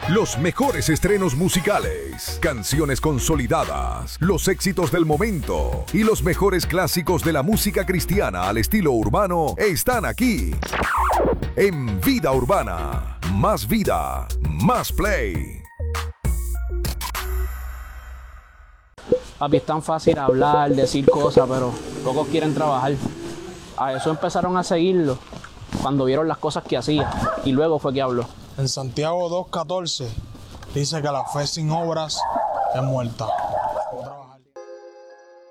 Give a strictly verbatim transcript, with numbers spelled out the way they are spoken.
Los mejores estrenos musicales, canciones consolidadas, los éxitos del momento y los mejores clásicos de la música cristiana al estilo urbano están aquí. En Vida Urbana, más vida, más play. Papi, es tan fácil hablar, decir cosas, pero pocos quieren trabajar. A eso empezaron a seguirlo cuando vieron las cosas que hacía y luego fue que habló. En Santiago dos catorce dice que la fe sin obras es muerta.